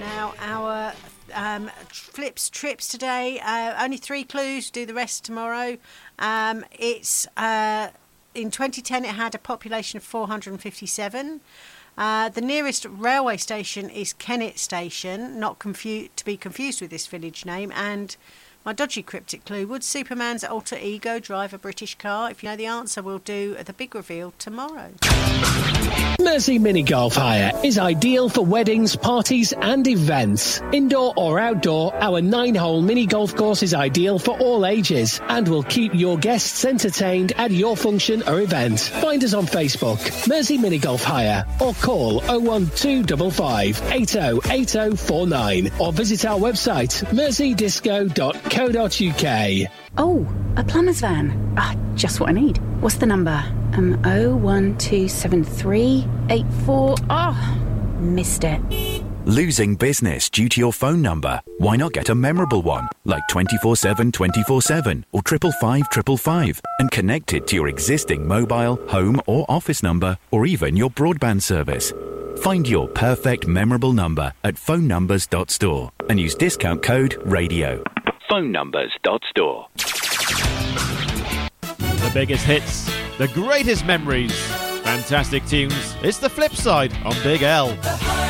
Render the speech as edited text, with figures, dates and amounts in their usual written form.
Now, our Flips trips today, only 3 clues, do the rest tomorrow. It's in 2010 it had a population of 457. The nearest railway station is Kennet Station, not to be confused with this village name. And my dodgy cryptic clue, would Superman's alter ego drive a British car? If you know the answer, we'll do the big reveal tomorrow. Mersey Mini Golf Hire is ideal for weddings, parties and events. Indoor or outdoor, our 9-hole mini golf course is ideal for all ages and will keep your guests entertained at your function or event. Find us on Facebook, Mersey Mini Golf Hire, or call 01255 808049 or visit our website merseydisco.co.uk. Oh, a plumber's van. Just what I need. What's the number? 0127384. Missed it. Losing business due to your phone number? Why not get a memorable one, like 24/7 24/7 or 555 555, and connect it to your existing mobile, home or office number, or even your broadband service? Find your perfect memorable number at phonenumbers.store and use discount code RADIO. phonenumbers.store. The biggest hits, the greatest memories, fantastic tunes. It's the flip side on Big L.